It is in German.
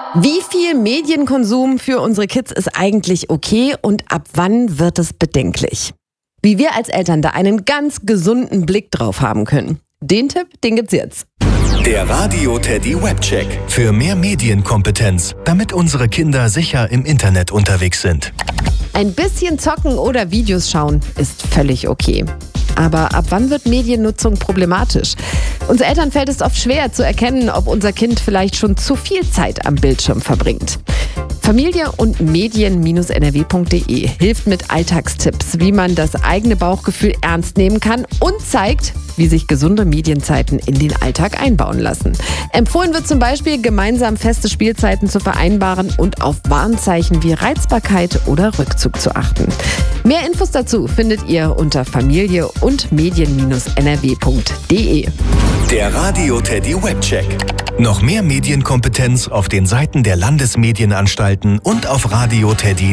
Wie viel Medienkonsum für unsere Kids ist eigentlich okay und ab wann wird es bedenklich? Wie wir als Eltern da einen ganz gesunden Blick drauf haben können. Den Tipp, den gibt's jetzt. Der Radio Teddy Webcheck. Für mehr Medienkompetenz, damit unsere Kinder sicher im Internet unterwegs sind. Ein bisschen zocken oder Videos schauen ist völlig okay. Aber ab wann wird Mediennutzung problematisch? Uns Eltern fällt es oft schwer zu erkennen, ob unser Kind vielleicht schon zu viel Zeit am Bildschirm verbringt. Familie und Medien-NRW.de hilft mit Alltagstipps, wie man das eigene Bauchgefühl ernst nehmen kann und zeigt, wie sich gesunde Medienzeiten in den Alltag einbauen lassen. Empfohlen wird zum Beispiel, gemeinsam feste Spielzeiten zu vereinbaren und auf Warnzeichen wie Reizbarkeit oder Rückzug zu achten. Mehr Infos dazu findet ihr unter Familie und Medien-NRW.de. Der Radio Teddy Webcheck. Noch mehr Medienkompetenz auf den Seiten der Landesmedienanstalten und auf radioteddy.de.